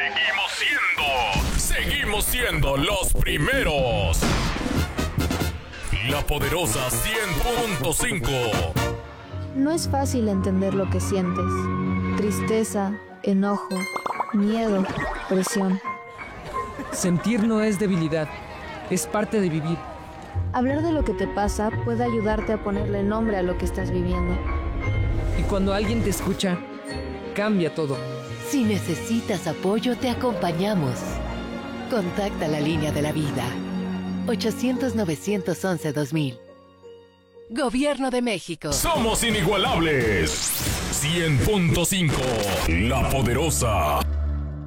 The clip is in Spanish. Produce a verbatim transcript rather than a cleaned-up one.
Seguimos siendo, seguimos siendo los primeros. La Poderosa cien punto cinco. No es fácil entender lo que sientes. Tristeza, enojo, miedo, presión. Sentir no es debilidad, es parte de vivir. Hablar de lo que te pasa puede ayudarte a ponerle nombre a lo que estás viviendo. Y cuando alguien te escucha, cambia todo. Si necesitas apoyo, te acompañamos. Contacta la línea de la vida. ochocientos, novecientos once, dos mil. Gobierno de México. Somos inigualables. cien punto cinco. La Poderosa.